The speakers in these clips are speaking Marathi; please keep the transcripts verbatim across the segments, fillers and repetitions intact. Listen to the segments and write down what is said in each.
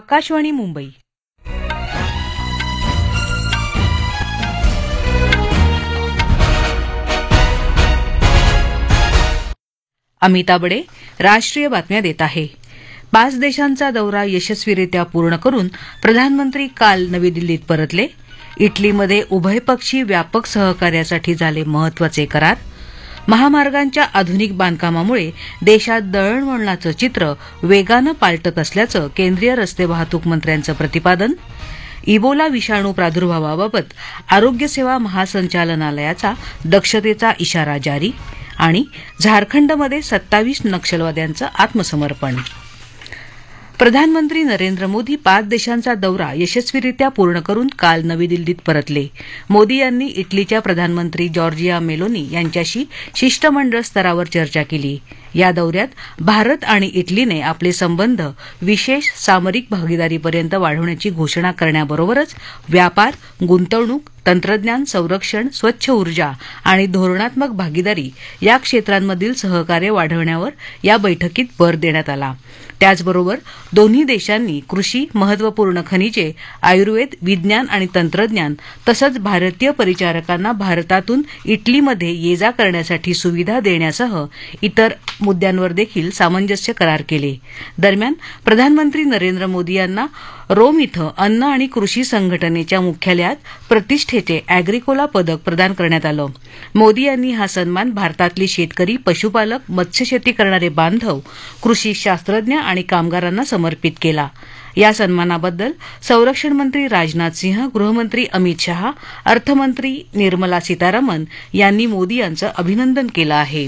आकाशवाणी मुंबई. अमिता बडे राष्ट्रीय बातम्या देत आहे. पाच देशांचा दौरा यशस्वीरित्या पूर्ण करून प्रधानमंत्री काल नवी दिल्लीत परतले. इटलीमध्ये उभयपक्षी व्यापक सहकार्यासाठी झाले महत्वाचे करार. महामार्गांच्या आधुनिक बांधकामामुळे देशात दळणवळणाचं चित्र वेगानं पालटत असल्याचं केंद्रीय रस्ते वाहतूक मंत्र्यांचं प्रतिपादन. इबोला विषाणू प्रादुर्भावाबाबत आरोग्य सेवा महासंचालनालयाचा दक्षतेचा इशारा जारी. आणि झारखंडमध्ये सत्तावीस नक्षलवाद्यांचं आत्मसमर्पण. प्रधानमंत्री नरेंद्र मोदी पाच देशांचा दौरा यशस्वीरित्या पूर्ण करून काल नवी दिल्लीत परतले. मोदी यांनी इटलीच्या प्रधानमंत्री जॉर्जिया मेलोनी यांच्याशी शिष्टमंडळ स्तरावर चर्चा केली. या दौऱ्यात भारत आणि इटलीने आपले संबंध विशेष सामरिक भागीदारीपर्यंत वाढवण्याची घोषणा करण्याबरोबरच व्यापार, गुंतवणूक, तंत्रज्ञान, संरक्षण, स्वच्छ ऊर्जा आणि धोरणात्मक भागीदारी या क्षेत्रांमधील सहकार्य वाढवण्यावर या बैठकीत भर देण्यात आला. त्याचबरोबर दोन्ही देशांनी कृषी, महत्वपूर्ण खनिजे, आयुर्वेद, विज्ञान आणि तंत्रज्ञान तसंच भारतीय परिचारकांना भारतातून इटलीमध्ये ये जा करण्यासाठी सुविधा देण्यासह इतर मुद्द्यांवर देखील सामंजस्य करार केले. दरम्यान प्रधानमंत्री नरेंद्र मोदी यांना रोम इथं अन्न आणि कृषी संघटनेच्या मुख्यालयात प्रतिष्ठेचे अॅग्रिकोला पदक प्रदान करण्यात आलं. मोदी यांनी हा सन्मान भारतातले शेतकरी, पशुपालक, मत्स्यशेती करणारे बांधव, कृषी शास्त्रज्ञ आणि कामगारांना समर्पित केला. या सन्मानाबद्दल संरक्षण मंत्री राजनाथ सिंह, गृहमंत्री अमित शहा, अर्थमंत्री निर्मला सीतारामन यांनी मोदी यांचं अभिनंदन केलं आहे.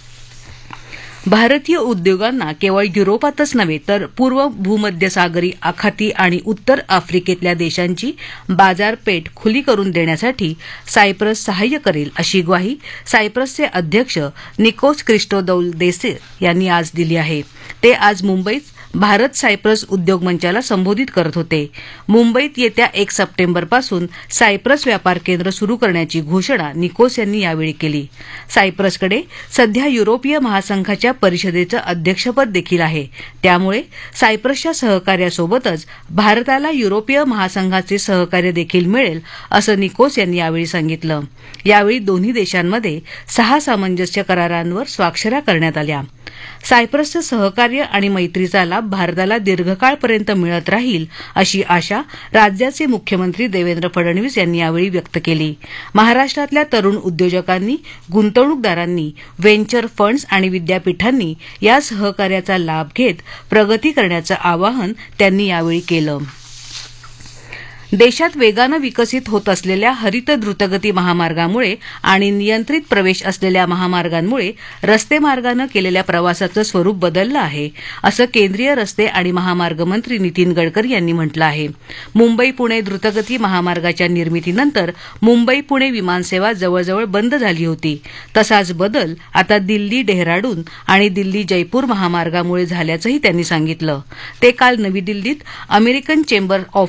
भारतीय उद्योगांना केवळ युरोपातच नव्हे तर पूर्व भूमध्यसागरी आखाती आणि उत्तर आफ्रिकेतल्या देशांची बाजारपेठ खुली करून देण्यासाठी सायप्रस सहाय्य करेल अशी ग्वाही सायप्रसचे अध्यक्ष निकोस क्रिस्टोदौलदेस यांनी आज दिली आहे. ते आज मुंबईत भारत सायप्रस उद्योग मंचाला संबोधित करत होते. मुंबईत येत्या एक सप्टेंबरपासून सायप्रस व्यापार केंद्र सुरू करण्याची घोषणा निकोस यांनी यावेळी केली. सायप्रसकडे सध्या युरोपीय महासंघाच्या परिषदेचं अध्यक्षपद देखील आहे. त्यामुळे सायप्रसच्या सहकार्यासोबतच भारताला युरोपीय महासंघाचे सहकार्य देखील मिळेल असं निकोस यांनी यावेळी सांगितलं. यावेळी दोन्ही देशांमध्ये सहा सामंजस्य करारांवर स्वाक्षऱ्या करण्यात आल्या. सायप्रसचं सहकार्य आणि मैत्रीचा लाभ भारताला दीर्घकाळपर्यंत मिळत राहील अशी आशा राज्याचे मुख्यमंत्री देवेंद्र फडणवीस यांनी यावेळी व्यक्त केली. महाराष्ट्रातल्या तरुण उद्योजकांनी, गुंतवणूकदारांनी, व्हेंचर फंड्स आणि विद्यापीठांनी या सहकार्याचा लाभ घेत प्रगती करण्याचं आवाहन त्यांनी यावेळी केलं. देशात वेगानं विकसित होत असलेल्या हरित द्रुतगती महामार्गामुळे आणि नियंत्रित प्रवेश असलेल्या महामार्गांमुळे रस्ते मार्गानं केलेल्या प्रवासाचं स्वरूप बदललं आहे असं केंद्रीय रस्ते आणि महामार्ग मंत्री नितीन गडकरी यांनी म्हटलं आहे. मुंबई पुणे द्रुतगती महामार्गाच्या निर्मितीनंतर मुंबई पुणे विमानसेवा जवळजवळ बंद झाली होती. तसाच बदल आता दिल्ली डेहराडून आणि दिल्ली जयपूर महामार्गामुळे झाल्याचंही त्यांनी सांगितलं. ते काल नवी दिल्लीत अमेरिकन चेंबर ऑफ